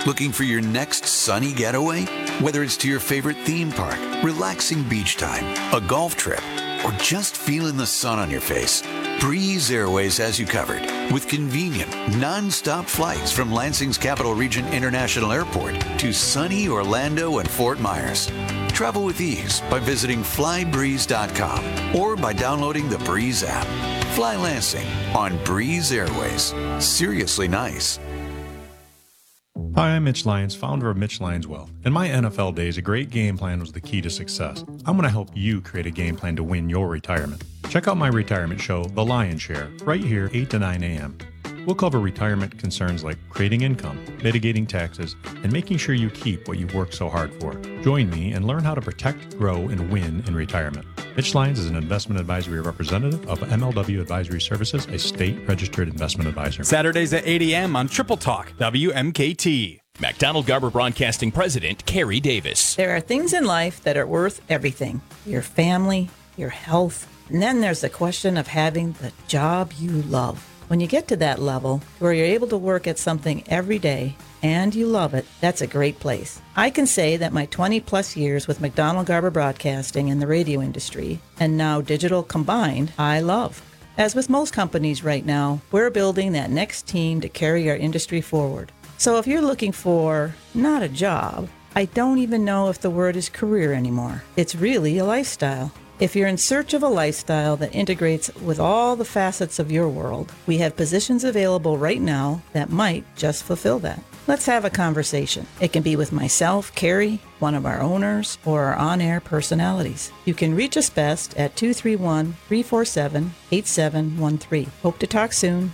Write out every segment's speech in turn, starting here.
Looking for your next sunny getaway? Whether it's to your favorite theme park, relaxing beach time, a golf trip, or just feeling the sun on your face, Breeze Airways has you covered with convenient, non-stop flights from Lansing's Capital Region International Airport to sunny Orlando and Fort Myers. Travel with ease by visiting flybreeze.com or by downloading the Breeze app. Fly Lansing on Breeze Airways. Seriously nice. Hi, I'm Mitch Lyons, founder of Mitch Lyons Wealth. In my NFL days, a great game plan was the key to success. I'm going to help you create a game plan to win your retirement. Check out my retirement show, The Lion's Share, right here, 8 to 9 a.m. We'll cover retirement concerns like creating income, mitigating taxes, and making sure you keep what you've worked so hard for. Join me and learn how to protect, grow, and win in retirement. Mitch Lyons is an investment advisory representative of MLW Advisory Services, a state-registered investment advisor. Saturdays at 8 a.m. on Triple Talk, WMKT. McDonald Garber Broadcasting President Carrie Davis. There are things in life that are worth everything. Your family, your health, and then there's the question of having the job you love. When you get to that level where you're able to work at something every day and you love it, that's a great place. I can say that my 20 plus years with McDonald Garber Broadcasting and the radio industry, and now digital combined, I love. As with most companies right now, we're building that next team to carry our industry forward. So if you're looking for not a job, I don't even know if the word is career anymore. It's really a lifestyle. If you're in search of a lifestyle that integrates with all the facets of your world, we have positions available right now that might just fulfill that. Let's have a conversation. It can be with myself, Carrie, one of our owners, or our on-air personalities. You can reach us best at 231-347-8713. Hope to talk soon.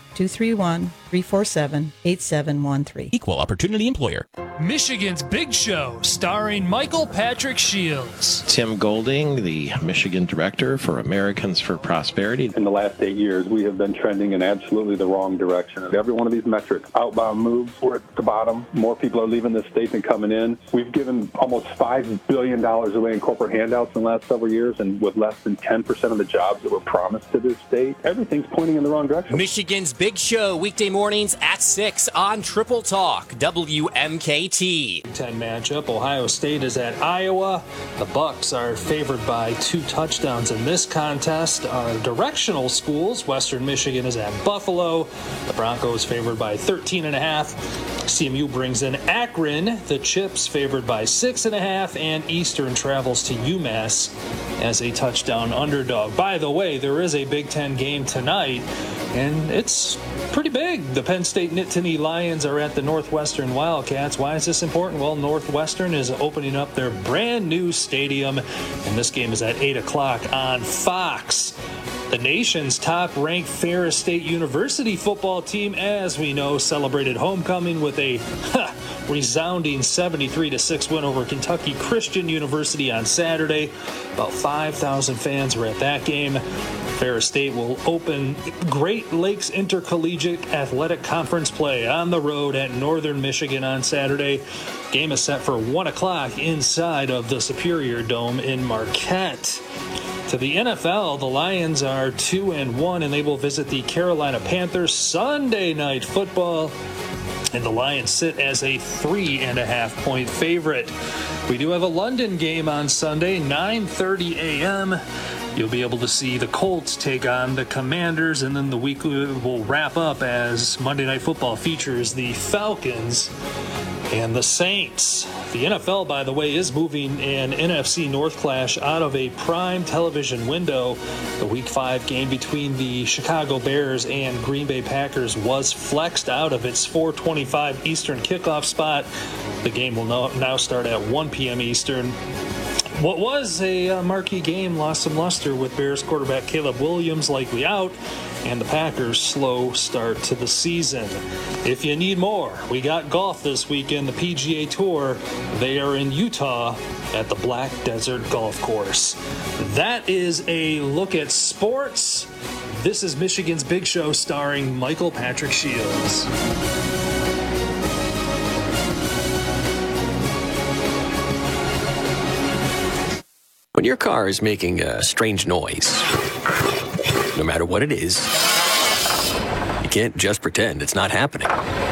231-347-8713. Equal Opportunity Employer. Michigan's Big Show, starring Michael Patrick Shields. Tim Golding, the Michigan Director for Americans for Prosperity. In the last 8 years, we have been trending in absolutely the wrong direction. Every one of these metrics, outbound moves, we're at the bottom. More people are leaving the state than coming in. We've given almost $5 billion away in corporate handouts in the last several years, and with less than 10% of the jobs that were promised to this state, everything's pointing in the wrong direction. Michigan's Big Show, weekday mornings at 6 on Triple Talk, WMKT. Big Ten matchup. Ohio State is at Iowa. The Bucks are favored by 2 touchdowns in this contest. Our directional schools, Western Michigan is at Buffalo. The Broncos favored by 13.5. CMU brings in Akron. The Chips favored by 6.5, and Eastern travels to UMass as a touchdown underdog. By the way, there is a Big Ten game tonight, and it's pretty big. The Penn State Nittany Lions are at the Northwestern Wildcats. Why is this important? Well, Northwestern is opening up their brand new stadium, and this game is at 8 o'clock on Fox. The nation's top-ranked Ferris State University football team, as we know, celebrated homecoming with a resounding 73-6 win over Kentucky Christian University on Saturday. About 5,000 fans were at that game. Ferris State will open Great Lakes Intercollegiate Athletic Conference play on the road at Northern Michigan on Saturday. Game is set for 1 o'clock inside of the Superior Dome in Marquette. To the NFL, the Lions are 2-1, and they will visit the Carolina Panthers Sunday Night Football. And the Lions sit as a 3.5-point favorite. We do have a London game on Sunday, 9:30 a.m. You'll be able to see the Colts take on the Commanders, and then the week will wrap up as Monday Night Football features the Falcons and the Saints. The NFL, by the way, is moving an NFC North clash out of a prime television window. The Week 5 game between the Chicago Bears and Green Bay Packers was flexed out of its 4:25 Eastern kickoff spot. The game will now start at 1 p.m. Eastern. What was a marquee game lost some luster with Bears quarterback Caleb Williams likely out, and the Packers' slow start to the season. If you need more, we got golf this weekend, the PGA Tour. They are in Utah at the Black Desert Golf Course. That is a look at sports. This is Michigan's Big Show starring Michael Patrick Shields. When your car is making a strange noise, no matter what it is, you can't just pretend it's not happening.